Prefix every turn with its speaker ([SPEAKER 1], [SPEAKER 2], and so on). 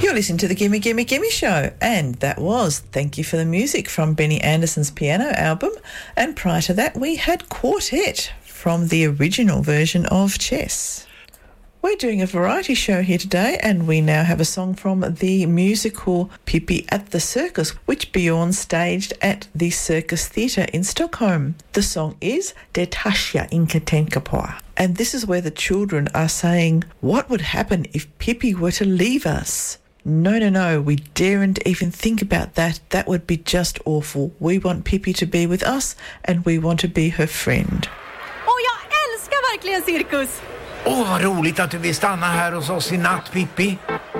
[SPEAKER 1] You're listening to the Gimme Gimme Gimme Show, and that was Thank You for the Music from Benny Anderson's piano album, and prior to that we had Quartet from the original version of Chess. We're doing a variety show here today, and we now have a song from the musical Pippi at the Circus, which Bjorn staged at the Circus Theatre in Stockholm. The song is Det Tasha Inka Tänka på, and this is where the children are saying, what would happen if Pippi were to leave us? No, we daren't even think about that. That would be just awful. We want Pippi to be with us, and we want to be her friend.
[SPEAKER 2] Jag älskar verkligen cirkus!
[SPEAKER 3] Vad roligt att du vill stanna här hos oss i natt, Pippi.